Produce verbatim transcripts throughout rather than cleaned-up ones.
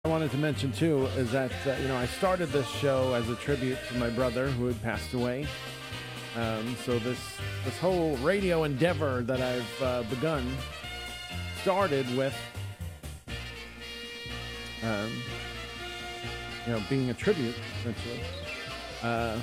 I wanted to mention too is that uh, you know I started this show as a tribute to my brother who had passed away. Um, so this this whole radio endeavor that I've uh, begun started with um, you know being a tribute essentially, uh,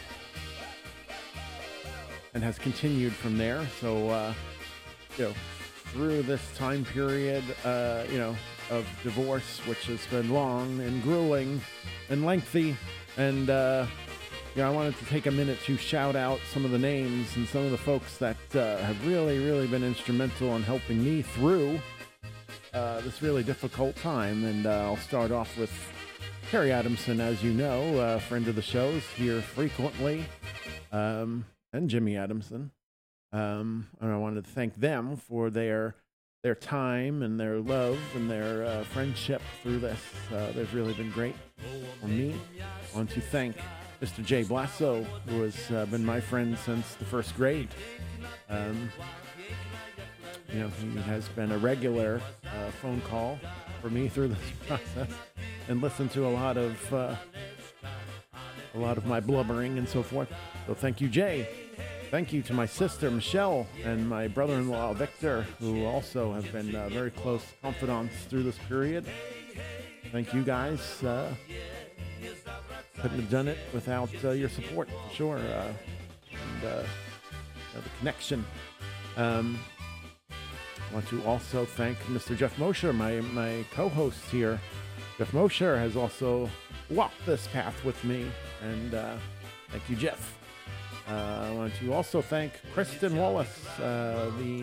and has continued from there. So uh, you know through this time period, uh, you know. of divorce, which has been long and grueling and lengthy. And, uh, you know, I wanted to take a minute to shout out some of the names and some of the folks that uh, have really, really been instrumental in helping me through uh, this really difficult time. And uh, I'll start off with Terry Adamson, as you know, a friend of the show's here frequently, um, and Jimmy Adamson. Um, and I wanted to thank them for their their time and their love and their uh, friendship through this. Uh, they've really been great for me. I want to thank Mister Jay Blasso, who has uh, been my friend since the first grade. Um, you know, he has been a regular uh, phone call for me through this process and listened to a lot of uh, a lot of my blubbering and so forth. So thank you, Jay. Thank you to my sister, Michelle, and my brother-in-law, Victor, who also have been uh, very close confidants through this period. Thank you, guys. Uh, couldn't have done it without uh, your support, for sure, uh, and uh, the connection. Um, I want to also thank Mister Jeff Mosher, my, my co-host here. Jeff Mosher has also walked this path with me, and uh, thank you, Jeff. Uh, I want to also thank Kristen Wallace, uh, the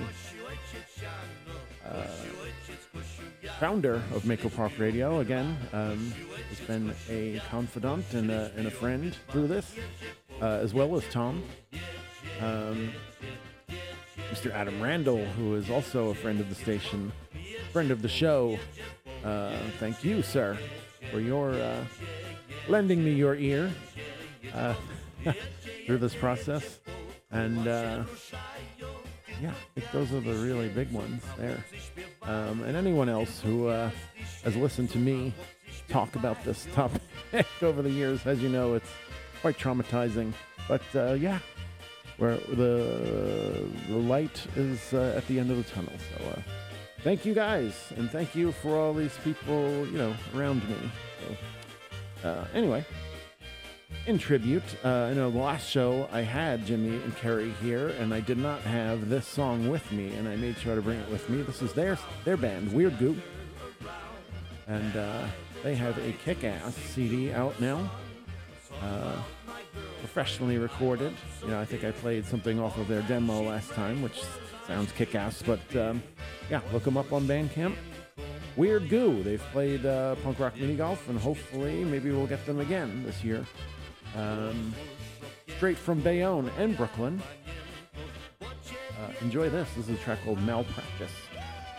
uh, founder of Mako Park Radio. Again, um, has been a confidant and a, and a friend through this, uh, as well as Tom. Um, Mister Adam Randall, who is also a friend of the station, friend of the show. Uh, thank you, sir, for your uh, lending me your ear. Uh, through this process, and uh, yeah, I think those are the really big ones there. Um, and anyone else who uh, has listened to me talk about this topic over the years, as you know, it's quite traumatizing. But uh, yeah, where the the light is uh, at the end of the tunnel. So uh, thank you guys, and thank you for all these people, you know, around me. So, uh, anyway. In tribute, uh, you know, the last show I had Jimmy and Kerry here, and I did not have this song with me, and I made sure to bring it with me. This is their their band, Weird Goo, and uh, they have a kick-ass C D out now, uh, professionally recorded. You know, I think I played something off of their demo last time, which sounds kick-ass, but um, yeah, look them up on Bandcamp. Weird Goo. They've played uh, punk rock mini golf, and hopefully, maybe we'll get them again this year. Um, straight from Bayonne and Brooklyn. Uh, enjoy this. This is a track called Malpractice.